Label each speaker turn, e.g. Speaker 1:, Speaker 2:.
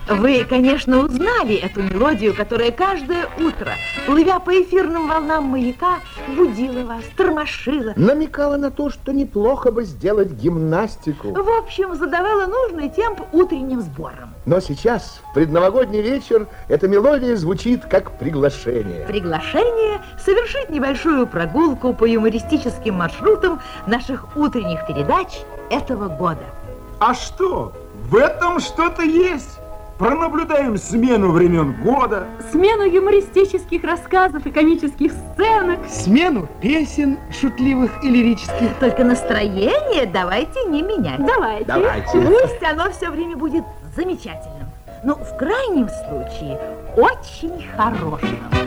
Speaker 1: Вы, конечно, узнали эту мелодию, которая каждое утро, плывя по эфирным волнам маяка, будила вас, тормошила.
Speaker 2: Намекала на то, что неплохо бы сделать гимнастику.
Speaker 1: В общем, задавала нужный темп утренним сборам.
Speaker 2: Но сейчас, в предновогодний вечер, эта мелодия звучит как приглашение.
Speaker 1: Приглашение совершить небольшую прогулку по юмористическим маршрутам наших утренних передач этого года.
Speaker 3: А что? В этом что-то есть. Пронаблюдаем смену времен года,
Speaker 4: смену юмористических рассказов и комических сценок,
Speaker 5: смену песен шутливых и лирических.
Speaker 1: Только настроение давайте не менять.
Speaker 4: Давайте.
Speaker 1: Пусть оно все время будет замечательным. Но в крайнем случае очень хорошим.